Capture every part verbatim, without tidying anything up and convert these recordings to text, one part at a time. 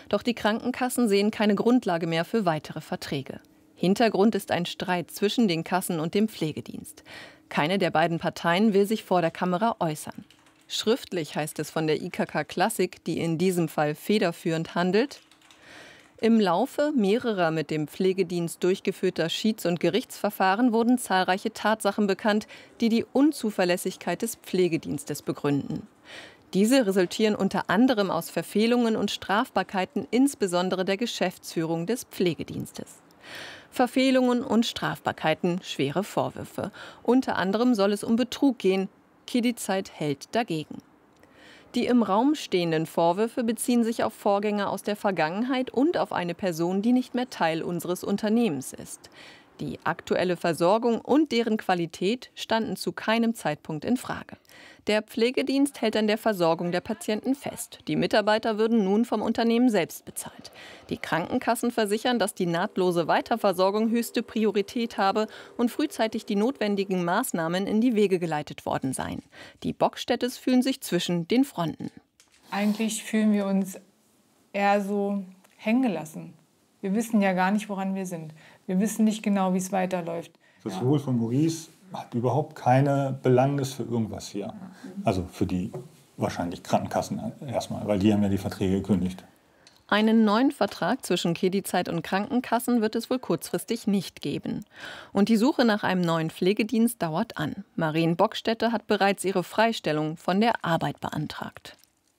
Doch die Krankenkassen sehen keine Grundlage mehr für weitere Verträge. Hintergrund ist ein Streit zwischen den Kassen und dem Pflegedienst. Keine der beiden Parteien will sich vor der Kamera äußern. Schriftlich heißt es von der I K K Klassik, die in diesem Fall federführend handelt: Im Laufe mehrerer mit dem Pflegedienst durchgeführter Schieds- und Gerichtsverfahren wurden zahlreiche Tatsachen bekannt, die die Unzuverlässigkeit des Pflegedienstes begründen. Diese resultieren unter anderem aus Verfehlungen und Strafbarkeiten, insbesondere der Geschäftsführung des Pflegedienstes. Verfehlungen und Strafbarkeiten, schwere Vorwürfe. Unter anderem soll es um Betrug gehen. Kiddy-Zeit hält dagegen. Die im Raum stehenden Vorwürfe beziehen sich auf Vorgänge aus der Vergangenheit und auf eine Person, die nicht mehr Teil unseres Unternehmens ist. Die aktuelle Versorgung und deren Qualität standen zu keinem Zeitpunkt in Frage. Der Pflegedienst hält an der Versorgung der Patienten fest. Die Mitarbeiter würden nun vom Unternehmen selbst bezahlt. Die Krankenkassen versichern, dass die nahtlose Weiterversorgung höchste Priorität habe und frühzeitig die notwendigen Maßnahmen in die Wege geleitet worden seien. Die Bockstädtes fühlen sich zwischen den Fronten. Eigentlich fühlen wir uns eher so hängen gelassen. Wir wissen ja gar nicht, woran wir sind. Wir wissen nicht genau, wie es weiterläuft. Das Wohl von Maurice hat überhaupt keine Belangnis für irgendwas hier. Also für die wahrscheinlich Krankenkassen erstmal, weil die haben ja die Verträge gekündigt. Einen neuen Vertrag zwischen Kiddy-Zeit und Krankenkassen wird es wohl kurzfristig nicht geben. Und die Suche nach einem neuen Pflegedienst dauert an. Marien Bockstädte hat bereits ihre Freistellung von der Arbeit beantragt.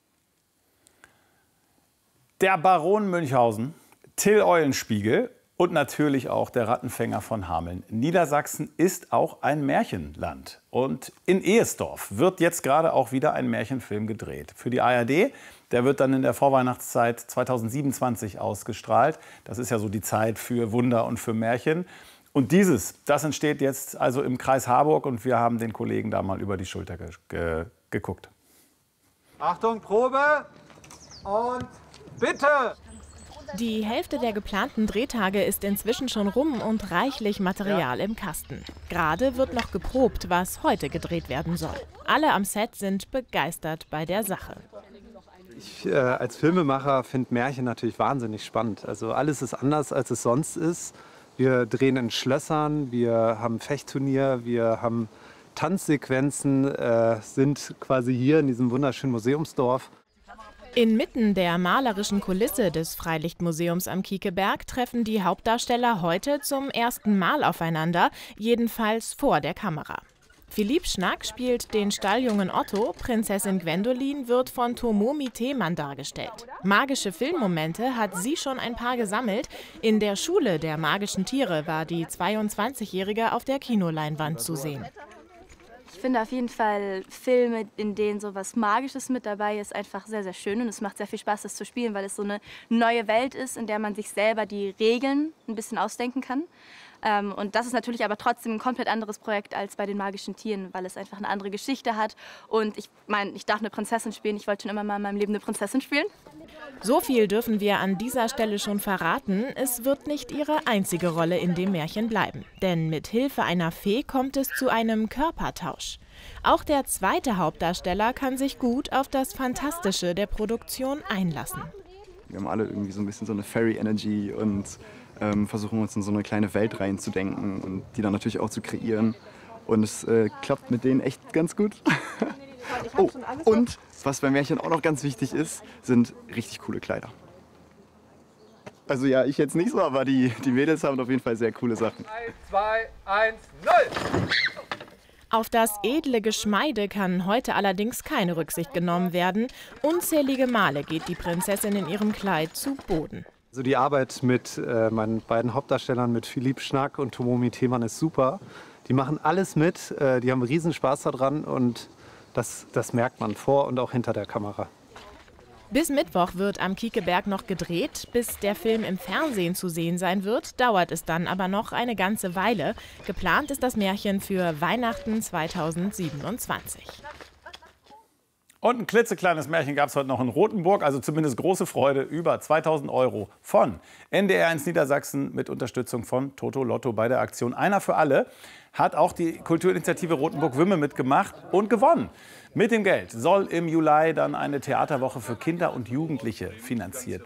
Der Baron Münchhausen, Till Eulenspiegel und natürlich auch der Rattenfänger von Hameln. Niedersachsen ist auch ein Märchenland. Und in Ehesdorf wird jetzt gerade auch wieder ein Märchenfilm gedreht. Für die A R D, der wird dann in der Vorweihnachtszeit zweitausendsiebenundzwanzig ausgestrahlt. Das ist ja so die Zeit für Wunder und für Märchen. Und dieses, das entsteht jetzt also im Kreis Harburg und wir haben den Kollegen da mal über die Schulter ge ge geguckt. Achtung, Probe und bitte! Die Hälfte der geplanten Drehtage ist inzwischen schon rum und reichlich Material im Kasten. Gerade wird noch geprobt, was heute gedreht werden soll. Alle am Set sind begeistert bei der Sache. Ich äh, als Filmemacher finde Märchen natürlich wahnsinnig spannend. Also alles ist anders, als es sonst ist. Wir drehen in Schlössern, wir haben Fechtturnier, wir haben Tanzsequenzen, äh, sind quasi hier in diesem wunderschönen Museumsdorf. Inmitten der malerischen Kulisse des Freilichtmuseums am Kiekeberg treffen die Hauptdarsteller heute zum ersten Mal aufeinander, jedenfalls vor der Kamera. Philipp Schnack spielt den Stalljungen Otto, Prinzessin Gwendolin wird von Tomomi Themann dargestellt. Magische Filmmomente hat sie schon ein paar gesammelt. In der Schule der magischen Tiere war die zweiundzwanzigjährige auf der Kinoleinwand zu sehen. Ich finde auf jeden Fall Filme, in denen so was Magisches mit dabei ist, einfach sehr, sehr schön. Und es macht sehr viel Spaß, das zu spielen, weil es so eine neue Welt ist, in der man sich selber die Regeln ein bisschen ausdenken kann. Ähm, und das ist natürlich aber trotzdem ein komplett anderes Projekt als bei den magischen Tieren, weil es einfach eine andere Geschichte hat. Und ich meine, ich darf eine Prinzessin spielen. Ich wollte schon immer mal in meinem Leben eine Prinzessin spielen. So viel dürfen wir an dieser Stelle schon verraten. Es wird nicht ihre einzige Rolle in dem Märchen bleiben. Denn mit Hilfe einer Fee kommt es zu einem Körpertausch. Auch der zweite Hauptdarsteller kann sich gut auf das Fantastische der Produktion einlassen. Wir haben alle irgendwie so ein bisschen so eine Fairy-Energy und ähm, versuchen uns in so eine kleine Welt reinzudenken und die dann natürlich auch zu kreieren. Und es äh, klappt mit denen echt ganz gut. Oh, und was bei Märchen auch noch ganz wichtig ist, sind richtig coole Kleider. Also ja, ich jetzt nicht so, aber die, die Mädels haben auf jeden Fall sehr coole Sachen. drei, zwei, eins, null! Auf das edle Geschmeide kann heute allerdings keine Rücksicht genommen werden. Unzählige Male geht die Prinzessin in ihrem Kleid zu Boden. Also die Arbeit mit äh, meinen beiden Hauptdarstellern, mit Philipp Schnack und Tomomi Themann, ist super. Die machen alles mit, äh, die haben riesen Spaß daran und das, das merkt man vor und auch hinter der Kamera. Bis Mittwoch wird am Kiekeberg noch gedreht. Bis der Film im Fernsehen zu sehen sein wird, dauert es dann aber noch eine ganze Weile. Geplant ist das Märchen für Weihnachten zweitausendsiebenundzwanzig. Und ein klitzekleines Märchen gab es heute noch in Rothenburg, also zumindest große Freude, über zweitausend Euro von N D R eins Niedersachsen mit Unterstützung von Toto Lotto bei der Aktion Einer für alle. Hat auch die Kulturinitiative Rothenburg-Wümme mitgemacht und gewonnen. Mit dem Geld soll im Juli dann eine Theaterwoche für Kinder und Jugendliche finanziert